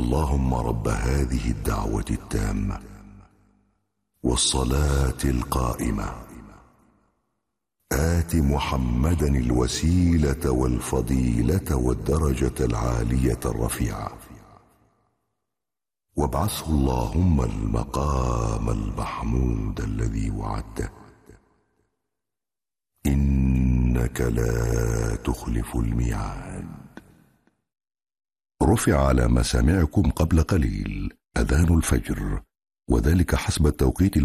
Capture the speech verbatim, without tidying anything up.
اللهم رب هذه الدعوة التامة والصلاة القائمة آت محمدا الوسيلة والفضيلة والدرجة العالية الرفيعة وابعثه اللهم المقام المحمود الذي وعدته إنك لا تخلف الميعاد. رفع على مسامعكم قبل قليل أذان الفجر، وذلك حسب التوقيت